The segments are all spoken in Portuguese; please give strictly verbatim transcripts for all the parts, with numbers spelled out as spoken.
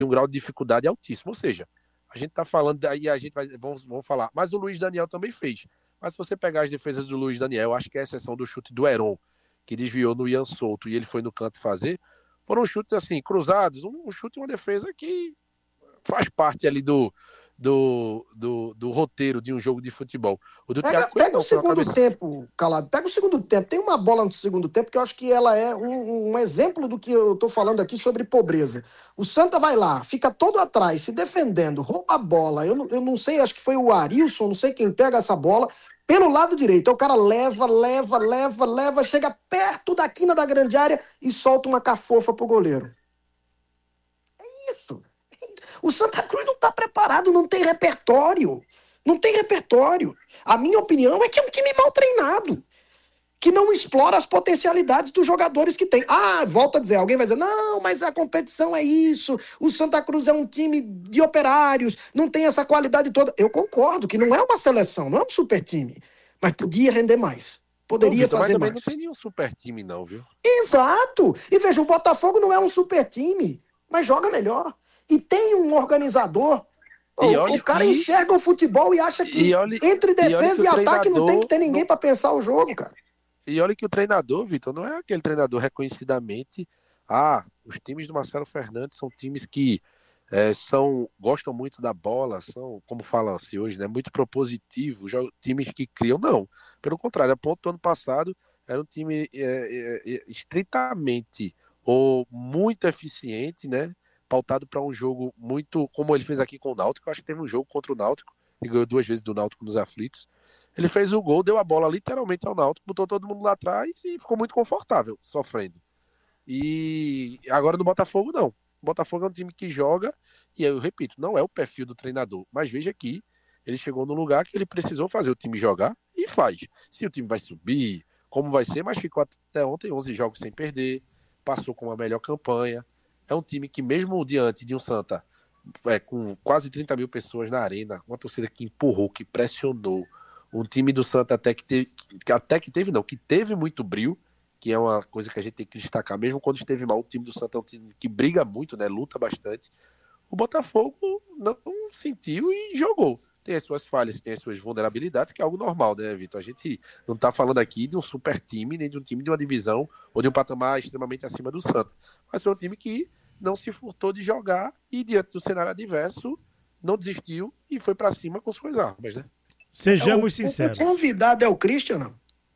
um grau de dificuldade altíssimo. Ou seja, a gente tá falando, aí a gente vai, vamos, vamos falar, mas o Luiz Daniel também fez. Mas se você pegar as defesas do Luiz Daniel, acho que é a exceção do chute do Heron, que desviou no Ian Souto e ele foi no canto fazer, foram chutes assim, cruzados, um, um chute e uma defesa que faz parte ali do, do, do, do roteiro de um jogo de futebol. O do Pega, Thiago Coelho pega o não, foi uma segundo cabeça... tempo, Calado. Pega o segundo tempo. Tem uma bola no segundo tempo que eu acho que ela é um, um exemplo do que eu tô falando aqui sobre pobreza. O Santa vai lá, fica todo atrás, se defendendo, rouba a bola. Eu, não- eu não sei, acho que foi o Arilson, não sei quem pega essa bola, pelo lado direito. Aí o cara leva, leva, leva, leva, chega perto da quina da grande área e solta uma cafofa pro goleiro. É isso. O Santa Cruz não está preparado, não tem repertório. Não tem repertório. A minha opinião é que é um time mal treinado, que não explora as potencialidades dos jogadores que tem. Ah, volta a dizer, alguém vai dizer, não, mas a competição é isso, o Santa Cruz é um time de operários, não tem essa qualidade toda. Eu concordo que não é uma seleção, não é um super time, mas podia render mais, Não, poderia Vitor, mas fazer também não mais. tem nenhum super time não, viu? Exato! E veja, o Botafogo não é um super time, mas joga melhor. E tem um organizador. E O, o olha cara que, enxerga o futebol e acha e que olha, entre e olha que defesa o e ataque não tem que treinador... ter ninguém Não, para pensar o jogo, cara. e olha que o treinador, Vitor, não é aquele treinador reconhecidamente. Ah, os times do Marcelo Fernandes são times que é, são, gostam muito da bola, são, como fala-se hoje, né, muito propositivos, jo- times que criam. Não, pelo contrário, a ponto do ano passado era um time é, é, é, estritamente ou muito eficiente, né, pautado para um jogo muito, como ele fez aqui com o Náutico. Eu acho que teve um jogo contra o Náutico, e ganhou duas vezes do Náutico nos aflitos. Ele fez o gol, deu a bola literalmente ao Náutico, botou todo mundo lá atrás e ficou muito confortável, sofrendo. E agora no Botafogo, não. O Botafogo é um time que joga, e eu repito, não é o perfil do treinador. Mas veja que ele chegou num lugar que ele precisou fazer o time jogar e faz. Se o time vai subir, como vai ser, mas ficou até ontem onze jogos sem perder, passou com uma melhor campanha. É um time que, mesmo diante de um Santa é, com quase trinta mil pessoas na arena, uma torcida que empurrou, que pressionou, um time do Santa até que teve, que até que teve não, que teve muito brilho, que é uma coisa que a gente tem que destacar, mesmo quando esteve mal, o time do Santa é um time que briga muito, né, luta bastante. O Botafogo não sentiu e jogou. Tem as suas falhas, tem as suas vulnerabilidades, que é algo normal, né, Vitor? A gente não está falando aqui de um super time, nem de um time de uma divisão ou de um patamar extremamente acima do Santa. Mas foi um time que não se furtou de jogar e, diante do cenário adverso, não desistiu e foi para cima com suas armas, né? É, O, Sejamos o- o sinceros. convidado é o Christian, não?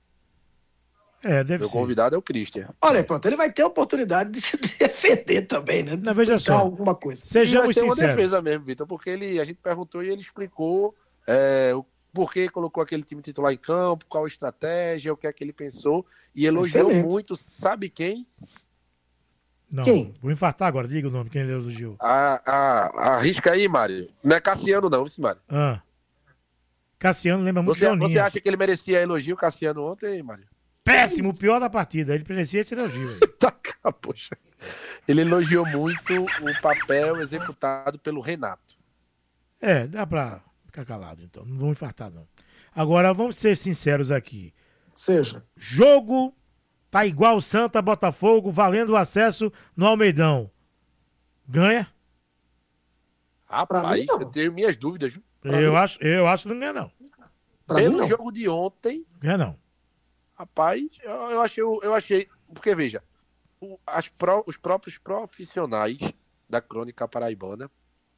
É, deve Meu ser. convidado é o Christian. Olha, pronto, ele vai ter a oportunidade de se defender também, né? De Não, veja explicar só. alguma coisa. E vai Sejamos ser uma sinceros. defesa mesmo, Vitor, porque ele, a gente perguntou e ele explicou é, o porquê colocou aquele time titular em campo, qual a estratégia, o que é que ele pensou, e elogiou Excelente. muito, sabe quem? Não, Quem? vou infartar agora, diga o nome, quem ele elogiou. A, a, arrisca aí, Mário. Não é Cassiano não, viu, Mário? Ah, Cassiano lembra muito Você, Joninha. você acha que ele merecia elogio, Cassiano, ontem, Mário? Péssimo, o pior da partida. Ele merecia esse elogio. Aí. Tá, poxa. Ele elogiou muito o papel executado pelo Renato. É, dá pra ficar calado, então. Não vou infartar, não. Agora, vamos ser sinceros aqui. Seja. Jogo tá igual Santa Botafogo, valendo o acesso no Almeidão. Ganha? Rapaz, mim, não. eu tenho minhas dúvidas. Viu? Eu acho, eu acho que não ganha, não. Pra mim, Pelo não. jogo de ontem, Ganha, não. rapaz, eu, eu achei, eu achei, porque veja, o- as pró- os próprios profissionais da crônica paraibana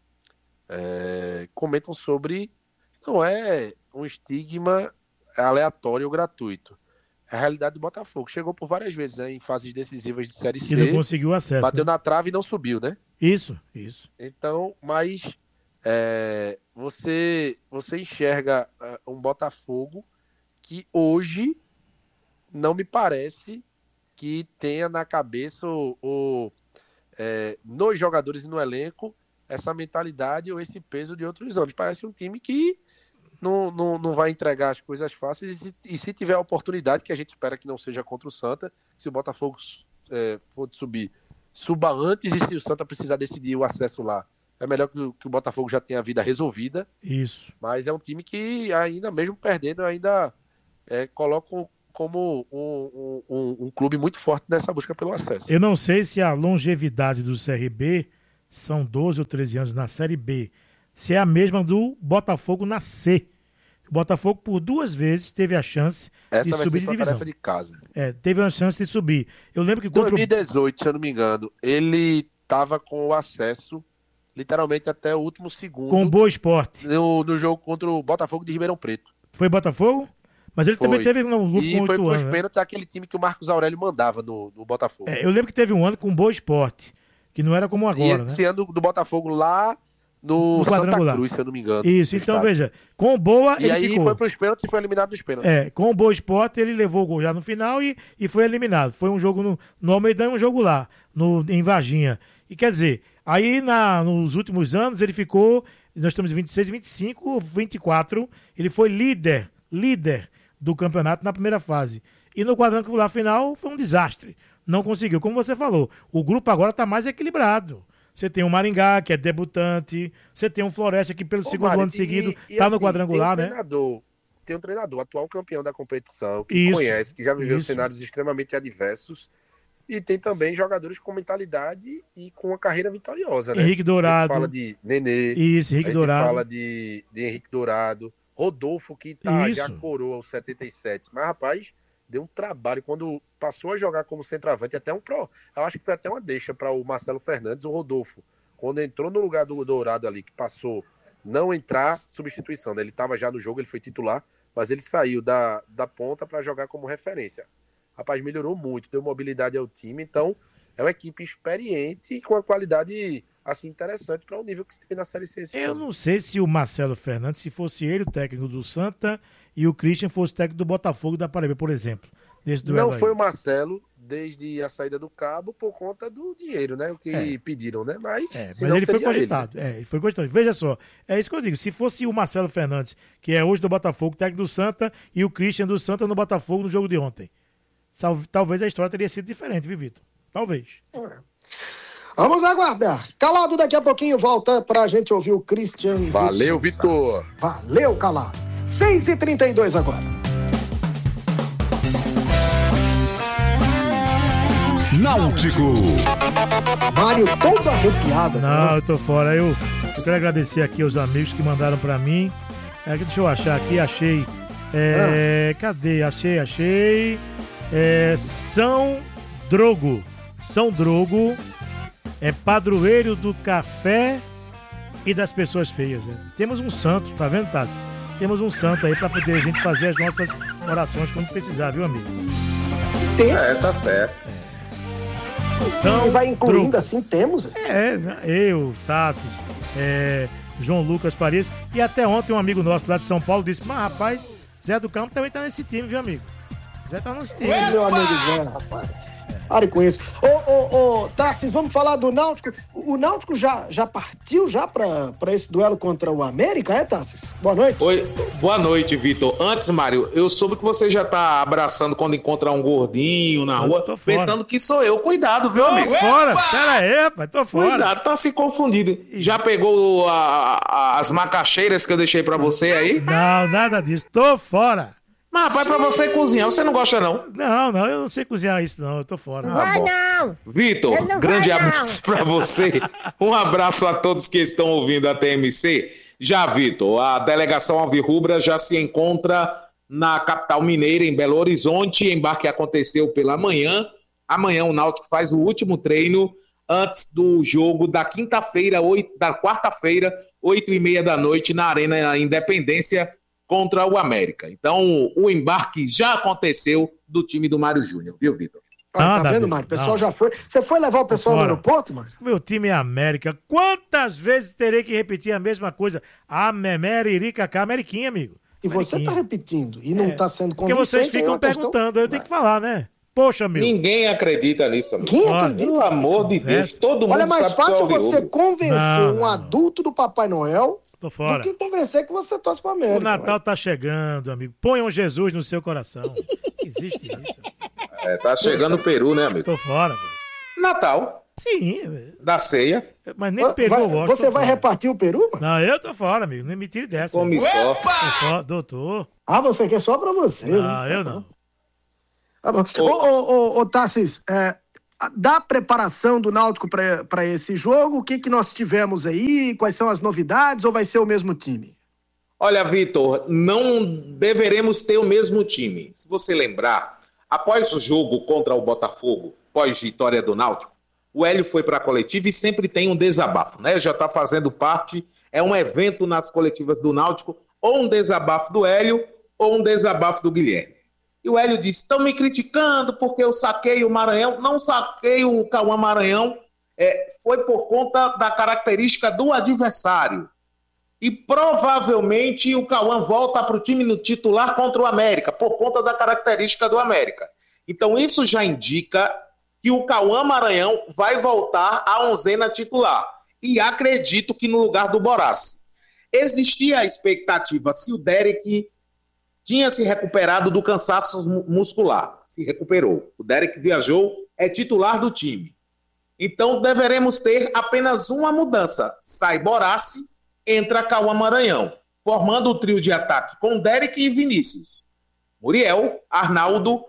é, comentam sobre, não é um estigma aleatório ou gratuito. É a realidade do Botafogo. Chegou por várias vezes, né, em fases decisivas de Série E não C, conseguiu acesso. bateu Né? na trave e não subiu, né? Isso, isso. Então, mas é, você, você enxerga é, um Botafogo que hoje não me parece que tenha na cabeça o, o, é, nos jogadores e no elenco essa mentalidade ou esse peso de outros anos. Parece um time que não, não, não vai entregar as coisas fáceis e, se- e se tiver a oportunidade, que a gente espera que não seja contra o Santa, se o Botafogo é, for subir, suba antes, e se o Santa precisar decidir o acesso lá, é melhor que o, que o Botafogo já tenha a vida resolvida, Isso. mas é um time que ainda, mesmo perdendo, ainda é, coloca como um, um, um, um clube muito forte nessa busca pelo acesso. Eu não sei se a longevidade do C R B são doze ou treze anos na Série B, se é a mesma do Botafogo na C. O Botafogo, por duas vezes, teve a chance Essa de vai subir ser de sua divisão. tarefa de casa. É, teve a chance de subir. Eu lembro que contra dois mil e dezoito, se eu não me engano, ele estava com o acesso literalmente até o último segundo o com o Boa Esporte. no, no jogo contra o Botafogo de Ribeirão Preto. Foi Botafogo? Mas ele Foi. também teve um grupo E com foi oito pros anos. Né? pênaltis aquele time que o Marcos Aurélio mandava no, no Botafogo. É, eu lembro que teve um ano com o Boa Esporte, que não era como agora, e né? esse ano do Botafogo lá no, No Santa quadrangular. Cruz, se eu não me engano. Isso, no então estado. veja, com o Boa E ele aí ficou. foi pros pênaltis e foi eliminado nos pênaltis. É, com o Boa Esporte ele levou o gol já no final e, e foi eliminado. Foi um jogo no, no Almeidão e um jogo lá, no, em Varginha. E quer dizer, aí na, nos últimos anos ele ficou, nós estamos em vinte e seis, vinte e cinco, vinte e quatro, ele foi líder, líder do campeonato na primeira fase. E no quadrangular final foi um desastre. Não conseguiu. Como você falou, o grupo agora está mais equilibrado. Você tem o Maringá, que é debutante. Você tem o Floresta, que pelo Ô, segundo Mário, ano seguido e- e está no assim, quadrangular, tem um né? treinador, tem um treinador, atual campeão da competição, que Isso, conhece, que já viveu isso. cenários extremamente adversos. E tem também jogadores com mentalidade e com uma carreira vitoriosa, né? Henrique A Dourado. gente fala de Nenê, Isso, Henrique a gente Dourado. fala de, de Henrique Dourado, Rodolfo, que tá, já Isso. coroa aos setenta e sete. Mas, rapaz, deu um trabalho quando passou a jogar como centroavante, até um pro. Eu acho que foi até uma deixa para o Marcelo Fernandes, o Rodolfo. Quando entrou no lugar do Dourado ali, que passou não entrar, substituição, né? Ele estava já no jogo, ele foi titular, mas ele saiu da, da ponta para jogar como referência. Rapaz, melhorou muito, deu mobilidade ao time, então é uma equipe experiente e com uma qualidade assim interessante para o nível que se tem na Série C esse Eu ano. não sei se o Marcelo Fernandes, se fosse ele o técnico do Santa e o Christian fosse o técnico do Botafogo da Paraíba, por exemplo. Desse duelo Não aí. foi o Marcelo desde a saída do Cabo por conta do dinheiro, né? O que É. pediram, né? Mas, É, mas senão ele foi seria cogitado. É, ele foi cogitado. Veja só, é isso que eu digo. Se fosse o Marcelo Fernandes, que é hoje do Botafogo, técnico do Santa, e o Christian do Santa no Botafogo no jogo de ontem. Sal- Talvez a história teria sido diferente, viu, Vitor? Talvez. Vamos aguardar. Calado, daqui a pouquinho volta pra gente ouvir o Christian. de Valeu, Souza. Vitor! Valeu, Calado. seis e trinta e dois agora. Náutico. Mário todo arrepiado. Não, né? eu tô fora. Eu, eu quero agradecer aqui aos amigos que mandaram pra mim. É, deixa eu achar aqui, achei. É, Cadê? Achei, achei. É, São Drogo. São Drogo é padroeiro do café e das pessoas feias. Né? Temos um santo, tá vendo, Tassi? Temos um santo aí pra poder a gente fazer as nossas orações quando precisar, viu, amigo? Tem, É, tá certo. São vai incluindo Drogo. assim, temos. É, né? eu, Tassis, é, João Lucas Farias. E até ontem um amigo nosso lá de São Paulo disse, mas rapaz, Zé do Campo também tá nesse time, viu, amigo? Zé tá nesse time. Meu amigo Zé, rapaz. Pare com isso. Ô, ô, ô, Tassis, vamos falar do Náutico. O o Náutico já, já partiu já pra, pra esse duelo contra o América, é, Tassis? Boa noite. Oi, boa noite, Vitor. Antes, Mário, eu soube que você já tá abraçando quando encontrar um gordinho na Eu rua, tô fora. pensando que sou eu. Cuidado, viu, Tô amigo? fora, pera aí, rapaz, tô fora. Cuidado, tá se confundindo. Já pegou a- a- as macacheiras que eu deixei pra você aí? Não, nada disso, tô fora. Mas, rapaz, pra você cozinhar, você não gosta, não? Não, não, eu não sei cozinhar isso, não, eu tô fora. Tá bom. não! Vitor, Ele não grande vai, não. abraço pra você. Um abraço a todos que estão ouvindo a T M C. Já, Vitor, a delegação Alvirrubra já se encontra na capital mineira, em Belo Horizonte. Embarque aconteceu pela manhã. Amanhã o Náutico faz o último treino antes do jogo da quinta-feira, oito- da quarta-feira, oito e meia da noite, na Arena Independência, contra o América. Então, o embarque já aconteceu do time do Mário Júnior, viu, Vitor? Ah, tá Nada, vendo, Vitor, Mário? O pessoal não. já foi. Você foi levar o pessoal no fora. aeroporto, Mário? Meu time é América. Quantas vezes terei que repetir a mesma coisa? A Memericacá, Ameriquinha, amigo. E você tá Ameriquinha. repetindo e não É, tá sendo Porque convincente. vocês é ficam uma questão- perguntando, eu tenho que falar, né? Poxa, meu. Ninguém acredita nisso, amigo. Quem Olha, acredita? Pelo amor de Deus, Conversa. todo mundo Olha, é mais sabe que é fácil o você Alvirrubro. convencer Não, um não. adulto do Papai Noel Tô fora. do que convencer que você torce pra América. O Natal tá chegando, amigo. Ponham Jesus no seu coração. Existe isso. É, tá chegando o Peru, né, amigo? Tô fora, velho. Natal, Sim, velho. da ceia, Mas nem Vai- peru eu gosto. você tô vai fora. repartir o peru, mano? Não, eu tô fora, amigo. Nem me tire dessa. come velho. só. Tô fora, doutor. Ah, você quer só pra você. Não, né? eu não. Tá bom. Ô, ô, ô, ô, Tassis, é, da preparação do Náutico para esse jogo, o que, que nós tivemos aí, quais são as novidades, ou vai ser o mesmo time? Olha, Vitor, não deveremos ter o mesmo time. Se você lembrar, após o jogo contra o Botafogo, pós-vitória do Náutico, o Hélio foi para a coletiva e sempre tem um desabafo, né? Já está fazendo parte, é um evento nas coletivas do Náutico, ou um desabafo do Hélio, ou um desabafo do Guilherme. E o Hélio disse, estão me criticando porque eu saquei o Maranhão. Não saquei o Cauã Maranhão, é, foi por conta da característica do adversário. E provavelmente o Cauã volta para o time no titular contra o América, por conta da característica do América. Então isso já indica que o Cauã Maranhão vai voltar à onzena titular. E acredito que no lugar do Boraci. Existia a expectativa, se o Derek tinha se recuperado do cansaço muscular, se recuperou. O Derek viajou, é titular do time. Então deveremos ter apenas uma mudança. Sai Boraci, entra Cauã Maranhão, formando o trio de ataque com Derek e Vinícius. Muriel, Arnaldo,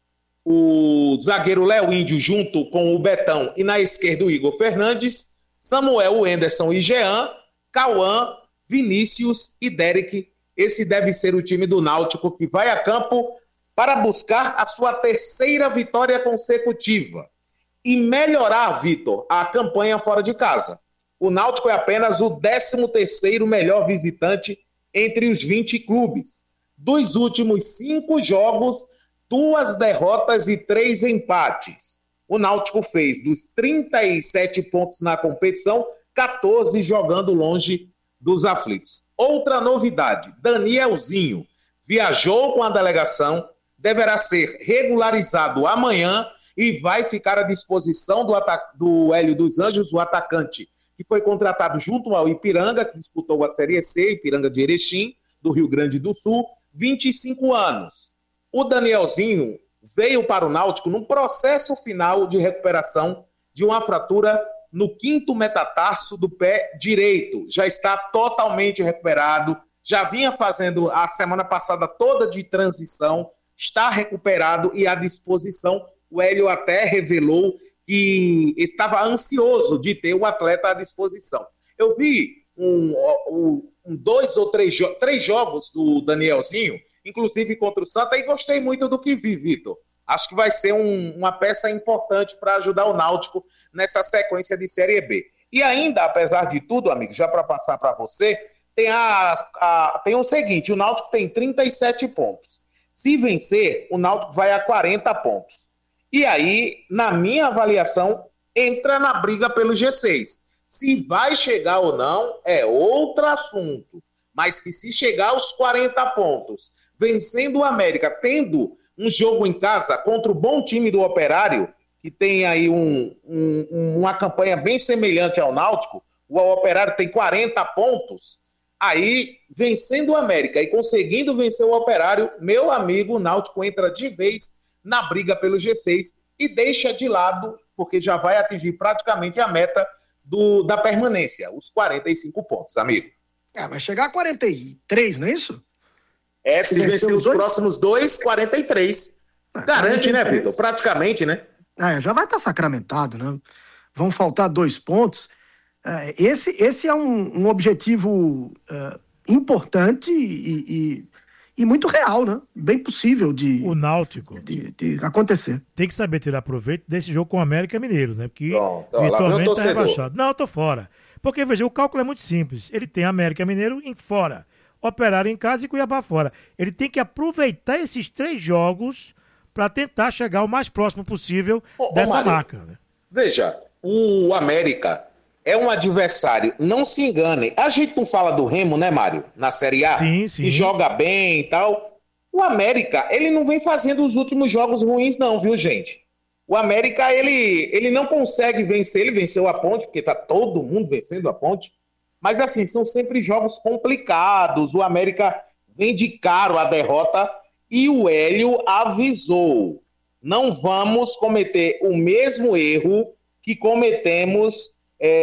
o zagueiro Léo Índio junto com o Betão e na esquerda o Igor Fernandes, Samuel, Wenderson e Jean, Cauã, Vinícius e Derek. Esse deve ser o time do Náutico que vai a campo para buscar a sua terceira vitória consecutiva e melhorar, Vitor, a campanha fora de casa. O Náutico é apenas o décimo terceiro melhor visitante entre os vinte clubes. Dos últimos cinco jogos, duas derrotas e três empates. O Náutico fez dos trinta e sete pontos na competição, quatorze jogando longe dos aflitos. Outra novidade, Danielzinho viajou com a delegação, deverá ser regularizado amanhã e vai ficar à disposição do, do Hélio dos Anjos, o atacante, que foi contratado junto ao Ipiranga, que disputou a Série C, Ipiranga de Erechim, do Rio Grande do Sul, vinte e cinco anos. O Danielzinho veio para o Náutico num processo final de recuperação de uma fratura no quinto metatarso do pé direito. Já está totalmente recuperado, já vinha fazendo a semana passada toda de transição, está recuperado e à disposição. O Hélio até revelou que estava ansioso de ter o atleta à disposição. Eu vi um, um, um dois ou três, três jogos do Danielzinho, inclusive contra o Santa, e gostei muito do que vi, Vitor. Acho que vai ser um, uma peça importante para ajudar o Náutico nessa sequência de Série B. E ainda, apesar de tudo, amigo, já para passar para você, tem, a, a, tem o seguinte, o Náutico tem trinta e sete pontos. Se vencer, o Náutico vai a quarenta pontos. E aí, na minha avaliação, entra na briga pelo G seis. Se vai chegar ou não, é outro assunto. Mas que se chegar aos quarenta pontos, vencendo o América, tendo um jogo em casa contra o bom time do Operário, que tem aí um, um, uma campanha bem semelhante ao Náutico, o Operário tem quarenta pontos, aí, vencendo o América e conseguindo vencer o Operário, meu amigo, o Náutico entra de vez na briga pelo G seis e deixa de lado, porque já vai atingir praticamente a meta do, da permanência, os quarenta e cinco pontos, amigo. É, vai chegar a quarenta e três, não é isso? É, se, se vencer os dois? próximos dois, quarenta e três. Ah, garante, quarenta e três. Né, Vitor? Praticamente, né? É, já vai estar sacramentado, né? Vão faltar dois pontos. É, esse, esse é um, um objetivo é, importante e, e, e muito real, né? Bem possível de, o Náutico de, de acontecer. Tem que saber tirar proveito desse jogo com o América Mineiro, né? Porque Pronto, ó, lá vem o tá rebaixado. Não, eu tô fora. Porque, veja, o cálculo é muito simples. Ele tem América Mineiro em fora, Operário em casa e Cuiabá fora. Ele tem que aproveitar esses três jogos para tentar chegar o mais próximo possível ô, dessa ô, Mário, marca. Né? Veja, o América é um adversário, não se engane. A gente não fala do Remo, né, Mário? Na Série A, sim, sim. que joga bem e tal. O América, ele não vem fazendo os últimos jogos ruins não, viu, gente? O América, ele, ele não consegue vencer, ele venceu a Ponte, porque tá todo mundo vencendo a Ponte, mas assim, são sempre jogos complicados, o América vem de caro a derrota e o Hélio avisou, não vamos cometer o mesmo erro que cometemos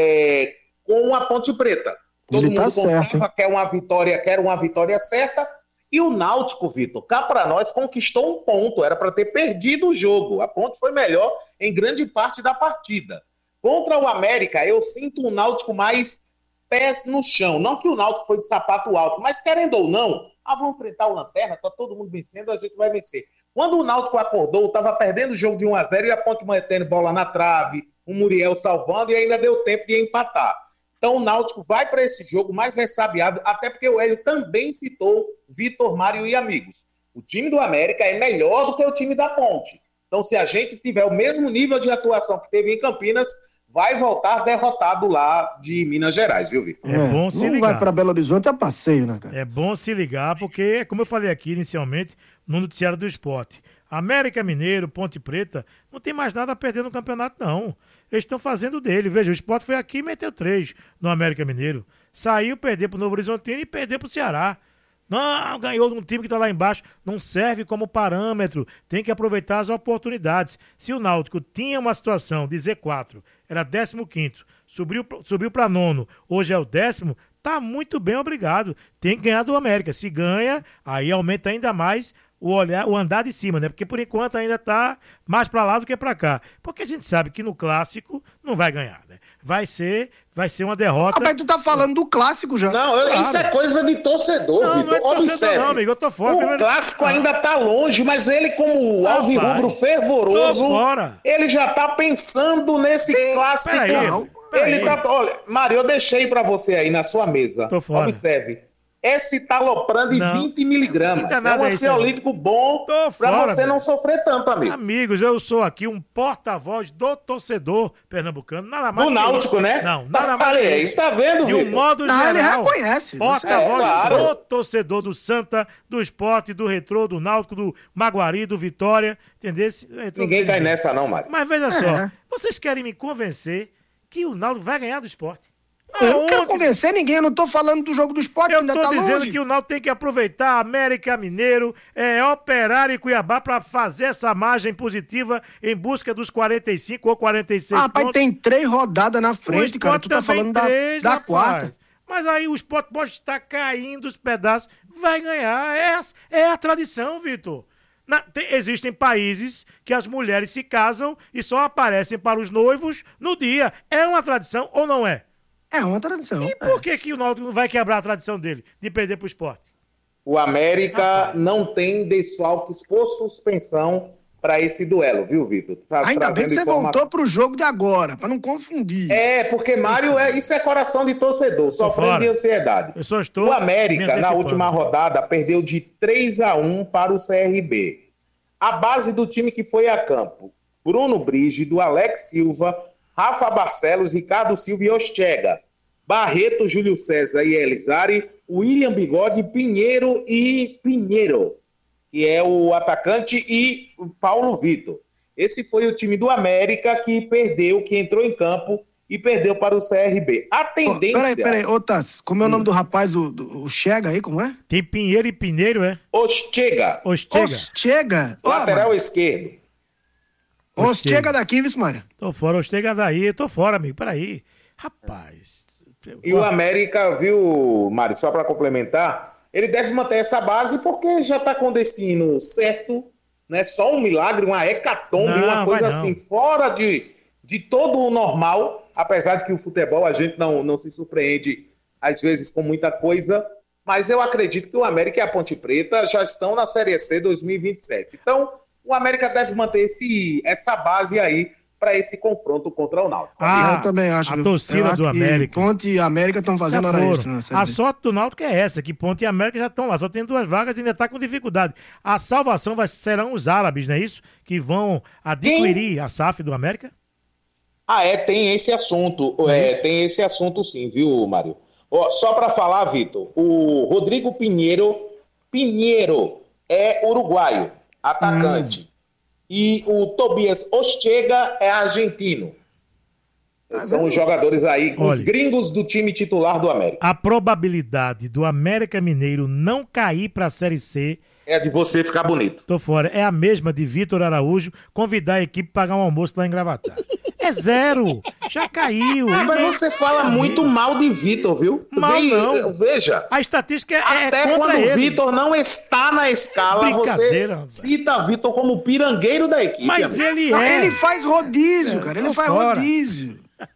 é, com a Ponte Preta. Todo ele mundo tá certo, quer uma vitória, quer uma vitória certa, E o Náutico, Vitor, cá para nós, conquistou um ponto. Era para ter perdido o jogo. A Ponte foi melhor em grande parte da partida. Contra o América, eu sinto o Náutico mais pés no chão. Não que o Náutico foi de sapato alto, mas querendo ou não, ah, vamos enfrentar o Lanterna, tá todo mundo vencendo, a gente vai vencer. Quando o Náutico acordou, estava perdendo o jogo de um a zero e a Ponte mantendo bola na trave, o Muriel salvando e ainda deu tempo de empatar. Então o Náutico vai para esse jogo mais ressabiado, até porque o Hélio também citou Vitor, Mário e amigos. O time do América é melhor do que o time da Ponte. Então se a gente tiver o mesmo nível de atuação que teve em Campinas, vai voltar derrotado lá de Minas Gerais, viu, Vitor? É, é bom se não ligar. Vai para Belo Horizonte a passeio, né, cara? É bom se ligar, porque, como eu falei aqui inicialmente, no noticiário do esporte, América Mineiro, Ponte Preta, não tem mais nada a perder no campeonato, não. Eles estão fazendo dele. Veja, o esporte foi aqui e meteu três no América Mineiro. Saiu, perder pro Novo Horizontino e perder pro Ceará. Não, ganhou de um time que está lá embaixo, não serve como parâmetro, tem que aproveitar as oportunidades. Se o Náutico tinha uma situação de Z quatro, era décimo quinto, subiu, subiu para nono, hoje é o décimo, tá muito bem, obrigado. Tem que ganhar do América. Se ganha, aí aumenta ainda mais o olhar, o andar de cima, né? Porque por enquanto ainda tá mais para lá do que para cá. Porque a gente sabe que no clássico não vai ganhar, né? Vai ser, vai ser uma derrota. Ah, mas tu tá falando do clássico já. Não, eu, Claro. Isso é coisa de torcedor, Não, Vitor. não é torcedor Observe. não, amigo, eu tô fora. O Primeiro- clássico ainda tá longe, mas ele, como Rapaz, alvirrubro fervoroso, tô fora. ele já tá pensando nesse clássico. peraí, peraí. Ele tá, olha, Mário, eu deixei pra você aí na sua mesa. Tô fora. Observe. Esse talopram de Não. vinte miligramas. Não tem É nada um isso, ansiolítico bom Tô pra fora, você amigo. não sofrer tanto, amigo. Amigos, eu sou aqui um porta-voz do torcedor pernambucano. Nada mais Do que Náutico, isso. né? Não, nada mais Olha que aí, isso. tá vendo, De um Vitor? modo Não, ele geral, reconhece. porta-voz É, claro. do torcedor do Santa, do Sport, do Retrô, do Náutico, do Maguari, do Vitória, entendeu? Retrô Ninguém do cai T N G. nessa não, Mário. Mas veja É. só, vocês querem me convencer que o Náutico vai ganhar do Sport? Eu não quero Aonde? convencer ninguém, eu não tô falando do jogo do esporte, Eu ainda tô tá dizendo longe. que o Náutico tem que aproveitar América Mineiro, é, Operário e Cuiabá para fazer essa margem positiva em busca dos quarenta e cinco ou quarenta e seis Ah, rapaz, pontos. tem três rodadas na O frente, cara. Sport Tu tá também falando da, três, da rapaz. quarta. Mas aí o Sport pode estar caindo os pedaços, vai ganhar. É, a- é a tradição, Vitor. Na- tem- existem países que as mulheres se casam e só aparecem para os noivos no dia. É uma tradição ou não é? É uma tradição. E por que, que o Náutico não vai quebrar a tradição dele de perder para o Sport? O América não tem desfalques por suspensão para esse duelo, viu, Vitor? Tra- Ainda bem trazendo que você informação- voltou pro jogo de agora, pra não confundir. É, porque Mário, é, isso é coração de torcedor, sofrendo fora. de ansiedade. Eu só estou O me América, na antecipando. última rodada, perdeu de três a um para o C R B. A base do time que foi a campo: Bruno Brígido, Alex Silva, Rafa Barcelos, Ricardo Silva e Ostega. Barreto, Júlio César e Elizari, William Bigode, Pinheiro e Pinheiro, que é o atacante, e o Paulo Vitor. Esse foi o time do América que perdeu, que entrou em campo e perdeu para o C R B. A Pô, tendência... Peraí, peraí, ô Tassi, como é o Hum. nome do rapaz, do, do- o Chega aí, como é? Tem Pinheiro e Pinheiro, é? Ostega, Ostega. Chega. lateral esquerdo. Ô, Ostega. Chega daqui, viu, Mário? Tô fora, Ostega daí, eu tô fora, amigo, peraí. Rapaz. E o América, viu, Mário, só para complementar, ele deve manter essa base porque já está com o destino certo, né? Só um milagre, uma hecatombe, Não, uma coisa vai não. assim, fora de, de todo o normal, apesar de que o futebol a gente não, não se surpreende, às vezes, com muita coisa, mas eu acredito que o América e a Ponte Preta já estão na Série C dois mil e vinte e sete. Então, o América deve manter esse, essa base aí para esse confronto contra o Náutico. Ah, eu também acho. a viu? torcida Eu acho do que América. Ponte e América estão fazendo Já hora foram. extra na Série A B. sorte do Náutico é essa, que Ponte e América já estão lá. Só tem duas vagas e ainda está com dificuldade. A salvação vai, serão os árabes, não é isso? Que vão adquirir a S A F do América? Ah, é, tem esse assunto. É É, isso? tem esse assunto sim, viu, Mário? Ó, só para falar, Vitor, o Rodrigo Pinheiro, Pinheiro é uruguaio, atacante. Hum. E o Tobias Ostega é argentino. São os jogadores aí, os Olha. gringos do time titular do América. A probabilidade do América Mineiro não cair para a Série C, É de você ficar bonito. tô fora, é a mesma de Vitor Araújo convidar a equipe para pagar um almoço lá em Gravatar. É zero. Já caiu. Mas você fala muito mal de Vitor, viu? Mal Ve- não. Veja. A estatística é, Até é contra quando o ele. Vitor não está na escala, você Brincadeira, rapaz. cita Vitor como o pirangueiro da equipe. Mas amigo. ele Não, é. Ele faz rodízio, cara. Ele tô faz fora. rodízio.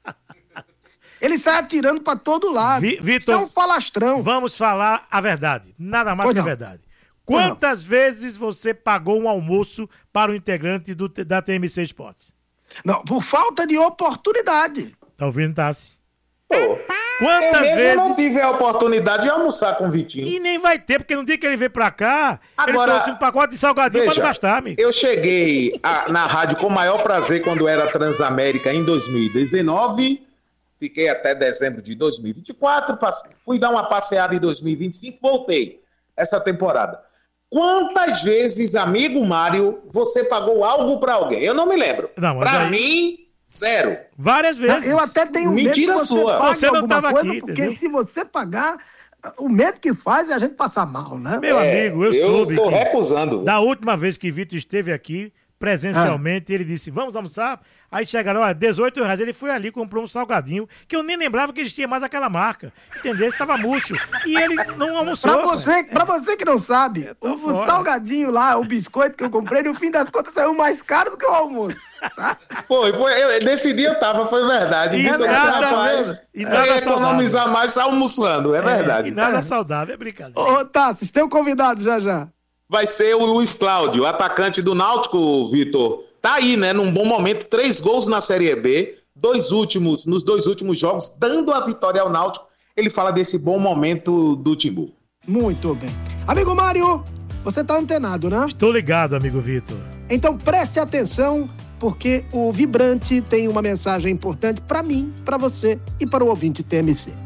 Ele sai atirando pra todo lado. Vi- Vitor, Isso é um falastrão. Vamos falar a verdade. Nada mais Pois que a não. verdade. Pois não. Quantas vezes você pagou um almoço para o integrante do, da T M C Esportes? Não, por falta de oportunidade. Tá ouvindo, Tassi? Pô, eu Quantas mesmo não vezes... tive a oportunidade de almoçar com o Vitinho. E nem vai ter, porque no dia que ele veio pra cá, Agora, ele trouxe um pacote de salgadinho pra Veja, não gastar, amigo. eu cheguei a- na rádio com o maior prazer quando era Transamérica em dois mil e dezenove. Fiquei até dezembro de dois mil e vinte e quatro. passe- Fui dar uma passeada em dois mil e vinte e cinco. Voltei essa temporada. Quantas vezes, amigo Mário, você pagou algo pra alguém? Eu não me lembro. Não, mas Pra aí- mim, zero. Várias vezes. Eu até tenho medo Mentira que você sua. pague Você não alguma tava coisa, aqui, porque entendeu? se você pagar, o medo que faz é a gente passar mal, né? Meu É, amigo, eu, eu soube tô que recusando. da última vez que Vitor esteve aqui, presencialmente, ele disse, vamos almoçar? Aí chegaram, olha, dezoito reais. Ele foi ali, comprou um salgadinho, que eu nem lembrava que existia mais aquela marca. Entendeu? Estava murcho. E ele não almoçou. Pra rapaz. você, pra você que não sabe, tô o, o fora. salgadinho lá, o biscoito que eu comprei, no fim das contas saiu mais caro do que o almoço. Tá? Foi, foi. Eu, nesse dia eu tava, foi verdade. E Então, esse nada- rapaz, e nada é economizar mais almoçando, é, É, verdade. e nada saudável, é brincadeira. Ô, Tassi, tem um convidado já já. Vai ser o Luiz Cláudio, atacante do Náutico, Vitor. Tá aí, né, num bom momento, três gols na Série B, dois últimos, nos dois últimos jogos, dando a vitória ao Náutico. Ele fala desse bom momento do Timbu. Muito bem. Amigo Mário, você tá antenado, né? Estou ligado, amigo Vitor. Então preste atenção, porque o Vibrante tem uma mensagem importante pra mim, pra você e para o ouvinte T M C.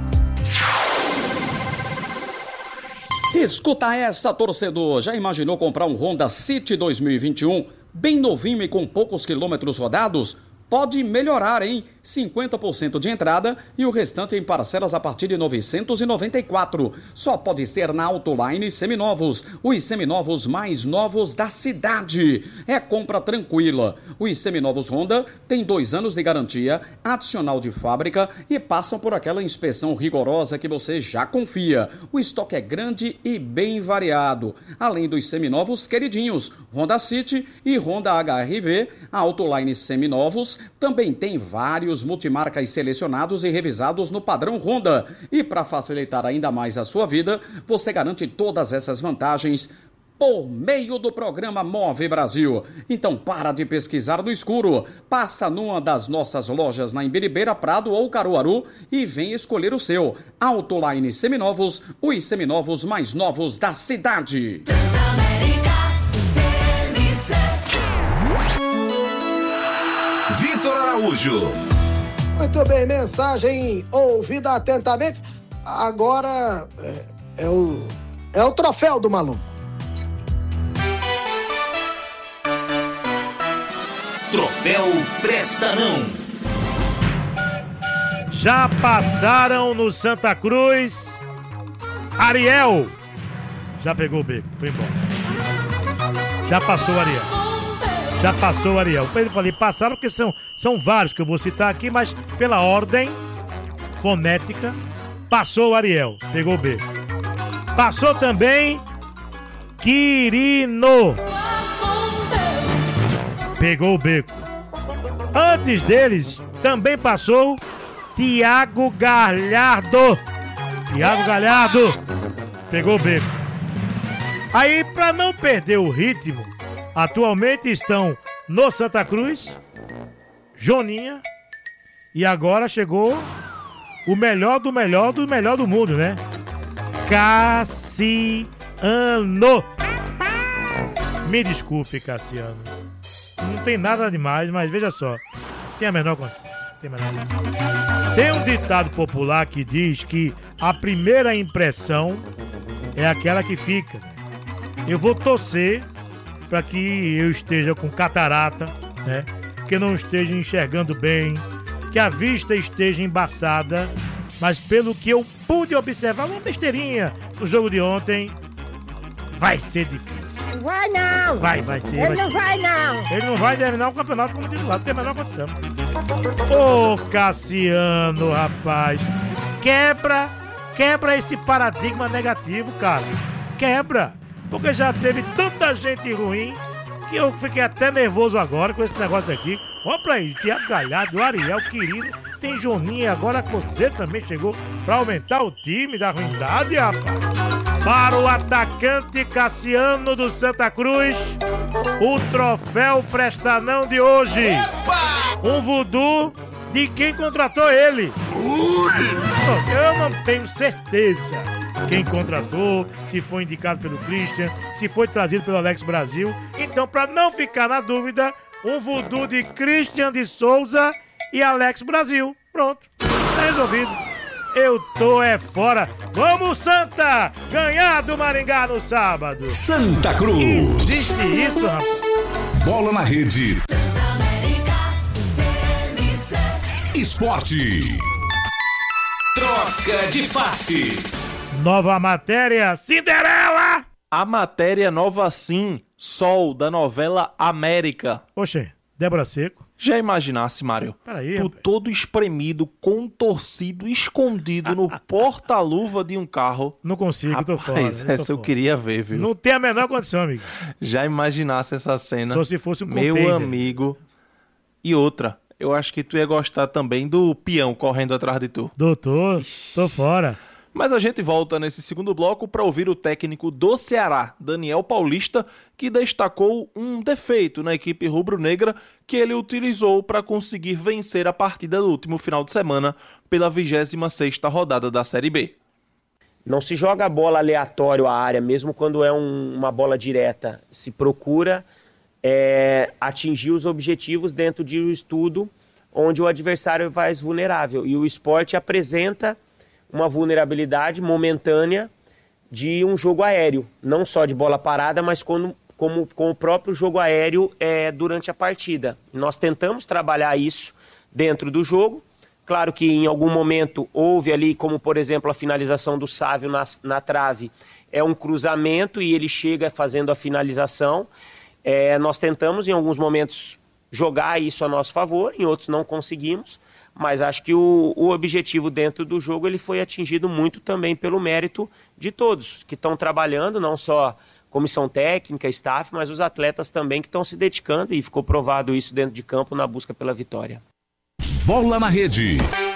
Escuta essa, torcedor. Já imaginou comprar um Honda City dois mil e vinte e um, bem novinho e com poucos quilômetros rodados? Pode melhorar, hein? cinquenta por cento de entrada e o restante em parcelas a partir de novecentos e noventa e quatro reais. Só pode ser na Autoline Seminovos, os seminovos mais novos da cidade. É compra tranquila. Os seminovos Honda têm dois anos de garantia, adicional de fábrica e passam por aquela inspeção rigorosa que você já confia. O estoque é grande e bem variado. Além dos seminovos queridinhos, Honda City e Honda H R V, a Autoline Seminovos também tem vários multimarcas selecionados e revisados no padrão Honda. E para facilitar ainda mais a sua vida, você garante todas essas vantagens por meio do programa Move Brasil. Então para de pesquisar no escuro, passa numa das nossas lojas na Imbiribeira, Prado ou Caruaru e vem escolher o seu. Autoline Seminovos, os seminovos mais novos da cidade. Vitor Araújo. Muito bem, mensagem ouvida atentamente. Agora é, é o, é o troféu do maluco. Troféu Presta Não. Já passaram no Santa Cruz. Ariel. Já pegou o beco, foi embora. Já passou o Ariel. Já passou o Ariel. Eu falei, passaram porque são, são vários que eu vou citar aqui, mas pela ordem fonética, passou o Ariel. Pegou o beco. Passou também Quirino. Pegou o beco. Antes deles, também passou Tiago Galhardo. Tiago Galhardo. Pegou o beco. Aí, pra não perder o ritmo, atualmente estão no Santa Cruz, Joninha, e agora chegou o melhor do melhor do melhor do mundo, né? Cassiano. Me desculpe, Cassiano. Não tem nada demais, mas veja só. Tem a menor condição. Tem a menor condição. Tem um ditado popular que diz que a primeira impressão é aquela que fica. Eu vou torcer para que eu esteja com catarata, né? Que eu não esteja enxergando bem, que a vista esteja embaçada, mas pelo que eu pude observar, uma besteirinha no jogo de ontem, vai ser difícil. Vai não! Vai, vai ser. Ele vai não ser. vai não! Ele não vai terminar o campeonato como titular, não tem a menor condição. Ô, Cassiano, rapaz. Quebra, quebra esse paradigma negativo, cara. Quebra. Porque já teve tanta gente ruim que eu fiquei até nervoso agora com esse negócio aqui. Olha pra aí, Thiago Galhardo, Ariel, querido. Tem Joninha e agora você também chegou pra aumentar o time da ruindade, rapaz. Para o atacante Cassiano do Santa Cruz, o troféu Prestanão de hoje. Um voodoo de quem contratou ele. Bom, eu não tenho certeza quem contratou, se foi indicado pelo Christian, se foi trazido pelo Alex Brasil. Então, para não ficar na dúvida, um voodoo de Christian de Souza e Alex Brasil. Pronto, tá resolvido. Eu tô é fora. Vamos, Santa! Ganhar do Maringá no sábado. Santa Cruz. Existe isso, rapaz? Bola na rede. Esporte. Troca de passe. Nova matéria, Cinderela! A matéria nova sim, Sol, da novela América. Oxê, Débora Seco. Já imaginasse, Mário? Peraí, tu rapaz. todo espremido, contorcido, escondido no porta-luva de um carro. Não consigo, Rapaz, tô fora. essa eu fora. queria ver, viu? Não tem a menor condição, amigo. Já imaginasse essa cena? Só se fosse um Meu container. amigo. E outra, eu acho que tu ia gostar também do peão correndo atrás de tu. Doutor, tô fora. Mas a gente volta nesse segundo bloco para ouvir o técnico do Ceará, Daniel Paulista, que destacou um defeito na equipe rubro-negra que ele utilizou para conseguir vencer a partida do último final de semana pela vigésima sexta rodada da Série B. Não se joga a bola aleatório à área, mesmo quando é um, uma bola direta. Se procura é, atingir os objetivos dentro de um estudo onde o adversário é mais vulnerável. E o esporte apresenta uma vulnerabilidade momentânea de um jogo aéreo, não só de bola parada, mas como, como com o próprio jogo aéreo é, durante a partida. Nós tentamos trabalhar isso dentro do jogo. Claro que em algum momento houve ali, como por exemplo a finalização do Sávio na, na trave, é um cruzamento e ele chega fazendo a finalização. É, nós tentamos em alguns momentos jogar isso a nosso favor, em outros não conseguimos. Mas acho que o, o objetivo dentro do jogo ele foi atingido muito também pelo mérito de todos que estão trabalhando, não só comissão técnica, staff, mas os atletas também que estão se dedicando e ficou provado isso dentro de campo na busca pela vitória. Bola na rede.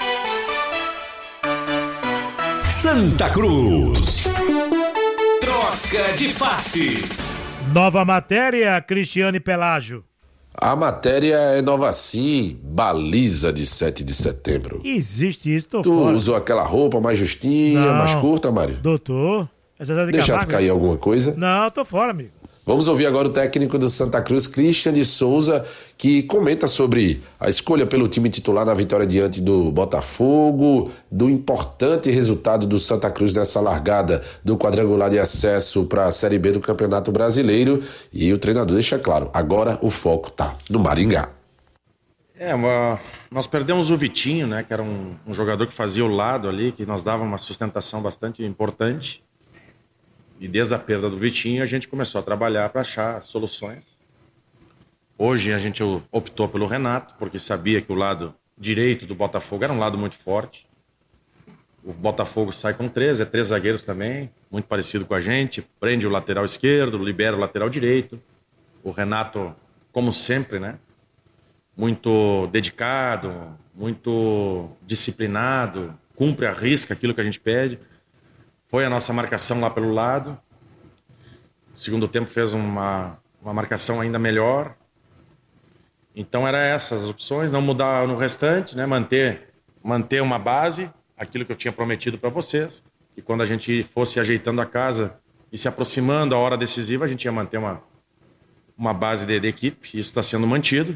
Santa Cruz. Troca de passe. Nova matéria, Cristiane Pelágio. A matéria é nova sim, baliza de sete de setembro. Existe isso, tô Tu fora. usou aquela roupa mais justinha, Não. mais curta, Mário? Doutor, essa de Deixasse Camargo? cair alguma coisa? Não, tô fora, amigo. Vamos ouvir agora o técnico do Santa Cruz, Christian de Souza, que comenta sobre a escolha pelo time titular na vitória diante do Botafogo, do importante resultado do Santa Cruz nessa largada do quadrangular de acesso para a Série B do Campeonato Brasileiro. E o treinador deixa claro, agora o foco tá no Maringá. É, uma... nós perdemos o Vitinho, né, que era um, um jogador que fazia o lado ali, que nos dava uma sustentação bastante importante. E desde a perda do Vitinho, a gente começou a trabalhar para achar soluções. Hoje a gente optou pelo Renato, porque sabia que o lado direito do Botafogo era um lado muito forte. O Botafogo sai com três, é três zagueiros também, muito parecido com a gente. Prende o lateral esquerdo, libera o lateral direito. O Renato, como sempre, né? Muito dedicado, muito disciplinado, cumpre a risca aquilo que a gente pede. Foi a nossa marcação lá pelo lado. O segundo tempo fez uma, uma marcação ainda melhor. Então eram essas as opções, não mudar no restante, né? manter, manter uma base, aquilo que eu tinha prometido para vocês, que quando a gente fosse ajeitando a casa e se aproximando à hora decisiva, a gente ia manter uma, uma base de, de equipe. Isso está sendo mantido.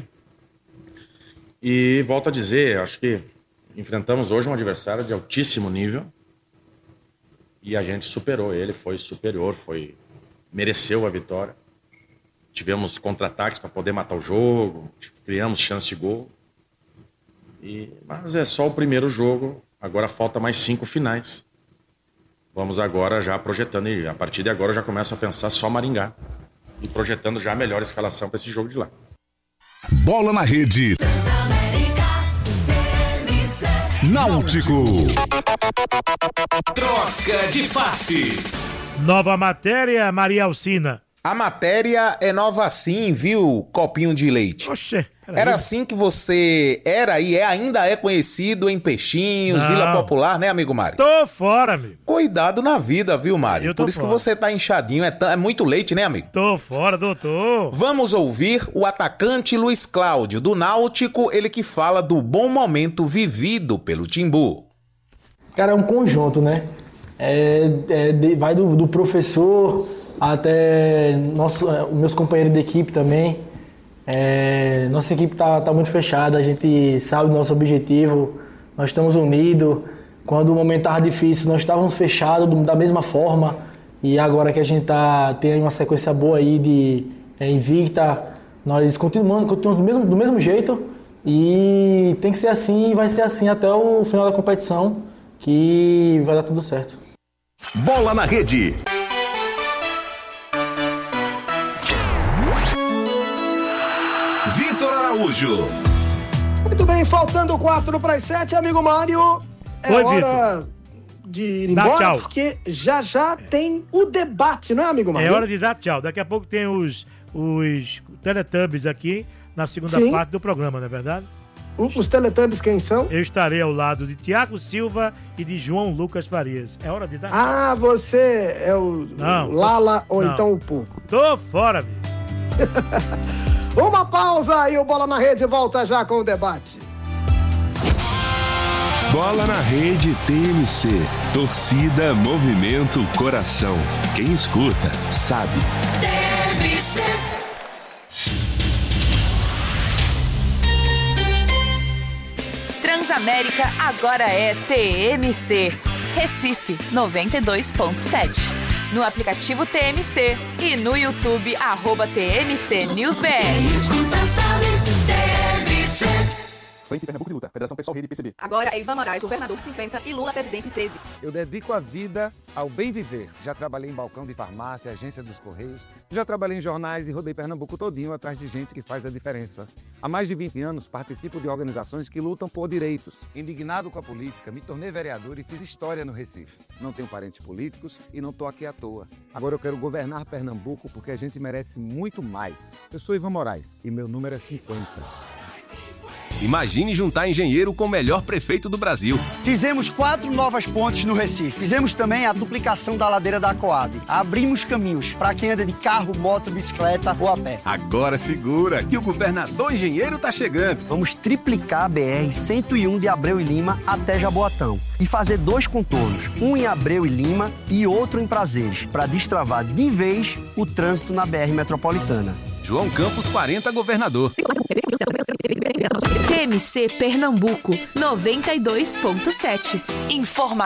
E volto a dizer, acho que enfrentamos hoje um adversário de altíssimo nível. E a gente superou ele, foi superior, foi mereceu a vitória. Tivemos contra-ataques para poder matar o jogo, criamos chance de gol. E, mas é só o primeiro jogo, agora falta mais cinco finais. Vamos agora já projetando, e a partir de agora eu já começo a pensar só Maringá. E projetando já a melhor escalação para esse jogo de lá. Bola na rede. Transamérica. Náutico. Troca de passe. Nova matéria, Maria Alcina. A matéria é nova sim, viu, copinho de leite? Oxê. Era assim que você era e é, ainda é conhecido em Peixinhos, Não. Vila Popular, né, amigo Mário? Tô fora, amigo. Cuidado na vida, viu, Mário? Eu tô Por isso fora. que você tá inchadinho, é, t- é muito leite, né, amigo? Tô fora, doutor. Vamos ouvir o atacante Luiz Cláudio, do Náutico, ele que fala do bom momento vivido pelo Timbu. Cara, é um conjunto, né? É, é, de- vai do, do professor até nosso, é, meus companheiros de equipe também. É, nossa equipe tá, tá muito fechada, a gente sabe do nosso objetivo, nós estamos unidos. Quando o momento estava difícil, nós estávamos fechados do- da mesma forma. E agora que a gente tá, tem uma sequência boa aí de é, invicta, nós continuamos, continuamos do, mesmo, do mesmo jeito. E tem que ser assim e vai ser assim até o final da competição, que vai dar tudo certo. Bola na rede. Vitor Araújo. Muito bem, faltando quatro para as sete, amigo Mário. É Oi, hora de ir Dá embora, tchau. porque já já tem o debate, não é, amigo Mário? É hora de dar tchau. Daqui a pouco tem os, os Teletubbies aqui na segunda Sim. parte do programa, não é verdade? O- Os Teletubbies quem são? Eu estarei ao lado de Tiago Silva e de João Lucas Farias. É hora de dar tchau. Ah, você é o, Não. o Lala ou Não. então o Puco. Tô fora, amigo. Uma pausa e o Bola na Rede volta já com o debate. Bola na Rede T M C. Torcida, movimento, coração. Quem escuta, sabe. T M C. Transamérica agora é T M C. Recife noventa e dois ponto sete. No aplicativo T M C e no YouTube, arroba T M C News B R. Escuta, sabe, T M C. Frente Pernambuco de Luta, Federação Pessoal Rede P C B. Agora é Ivan Moraes, governador cinquenta e Lula, presidente treze. Eu dedico a vida ao bem viver. Já trabalhei em balcão de farmácia, agência dos Correios, já trabalhei em jornais e rodei Pernambuco todinho atrás de gente que faz a diferença. Há mais de vinte anos participo de organizações que lutam por direitos. Indignado com a política, me tornei vereador e fiz história no Recife. Não tenho parentes políticos e não estou aqui à toa. Agora eu quero governar Pernambuco porque a gente merece muito mais. Eu sou Ivan Moraes e meu número é cinquenta. Imagine juntar engenheiro com o melhor prefeito do Brasil. Fizemos quatro novas pontes no Recife. Fizemos também a duplicação da ladeira da Coab. Abrimos caminhos para quem anda de carro, moto, bicicleta ou a pé. Agora segura que o governador engenheiro tá chegando. Vamos triplicar a B R cento e um de Abreu e Lima até Jaboatão. E fazer dois contornos, um em Abreu e Lima e outro em Prazeres, para destravar de vez o trânsito na B R metropolitana. João Campos quarenta, governador. T M C Pernambuco noventa e dois ponto sete. Informação